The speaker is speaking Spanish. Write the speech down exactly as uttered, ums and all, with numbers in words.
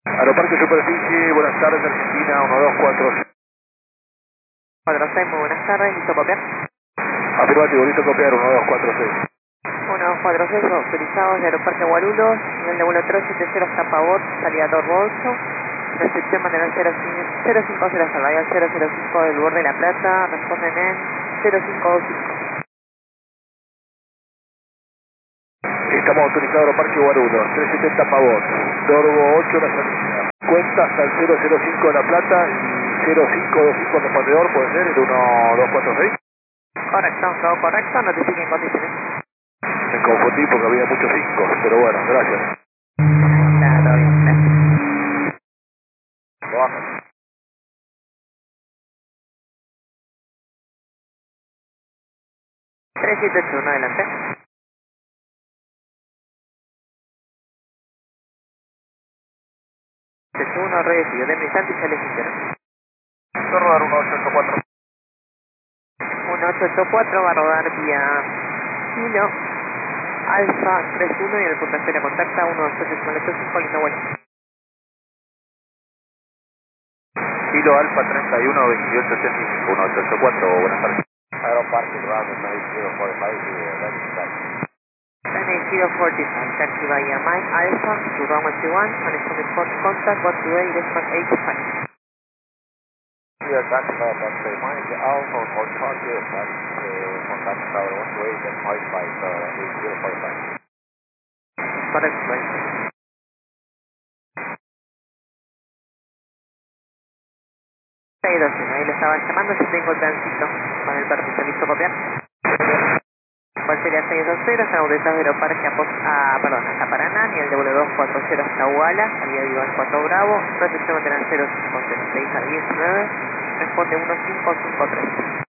Aeroparque Superficie, buenas tardes, Argentina, uno dos cuatro seis. cuatro seis, muy buenas tardes, ¿listo copiar? Afirmativo, listo copiar, uno dos cuatro seis. uno dos cuatro seis, autorizados de Aeroparque Guarulhos, nivel de vuelo trescientos setenta y cero hasta Pavot, salida Torbolso, recepción manera cero cinco cero hasta Bahía cero cero cinco del borde de La Plata, responden en cero cinco dos cinco. Estamos autorizados Aeroparque Guarulhos, trescientos setenta Pavot, Dorgo ocho la salida. Cuenta hasta el cero cero cinco de La Plata y cero cinco dos cinco respondedor, puede ser el uno dos cuatro seis. Correcto, todo correcto, notifiquen condiciones. Me confundí porque había muchos cinco, pero bueno, gracias. Nada, todo bien, gracias. Lo bajo. tres siete ocho uno, adelante. tres uno, recibido de mi instante y ya le hicieron. Tornado uno ocho ocho cuatro. uno ocho ocho cuatro va a rodar vía Kilo, Alfa tres uno y el puntaje de contacta uno dos ocho ocho cinco, lindo vuelo. Kilo Alfa treinta y uno veintiocho ochenta y cinco, uno ocho ocho cuatro, buenas tardes. Aeroparque Bravo nueve cero cuatro cinco, Runway zero forty five, taxi via Mike Alpha to runway three one, management report contact one two eight, response eight five. Here, taxi via taxi Mike Alpha for target and contact tower one two eight and five five eight zero five five. Correcto, right. seis dos uno, ahí lo estaba llamando, yo tengo tránsito con el permiso, ¿listo copiar? ¿Cuál sería seis dos cero? Estamos detrás de Aeroparque a, Pos- a, perdón, hasta Paraná, nivel de vuelo dos cuatro cero hasta Uala, salida de Iván cuatro Bravo, recepción mantener cero cinco cero seis a diecinueve, responde uno cinco cinco tres.